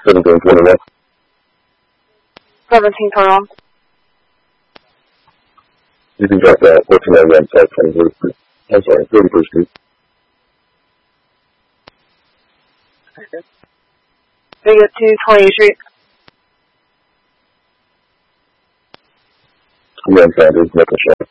1721. 17 total. You can drop that 1491 South 21st Street. I'm sorry, 31st Street. We go to 28th Street. Yeah, I'm sorry, there's nothing short.